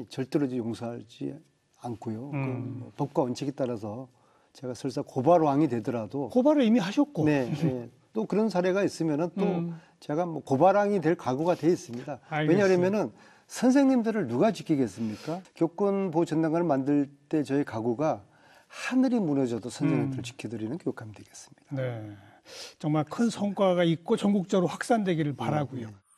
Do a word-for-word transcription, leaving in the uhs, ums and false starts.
절대로 용서하지 않고요. 음. 그 뭐 법과 원칙에 따라서 제가 설사 고발왕이 되더라도 고발을 이미 하셨고. 네, 네. 또 그런 사례가 있으면은 또 음. 제가 뭐 고발왕이 될 각오가 돼 있습니다. 알겠어요. 왜냐하면은 선생님들을 누가 지키겠습니까? 교권 보호 전담관을 만들 때 저희 각오가 하늘이 무너져도 선생님들을 음. 지켜드리는 교육감이 되겠습니다. 네. 정말 큰 성과가 있고 전국적으로 확산되기를 바라고요.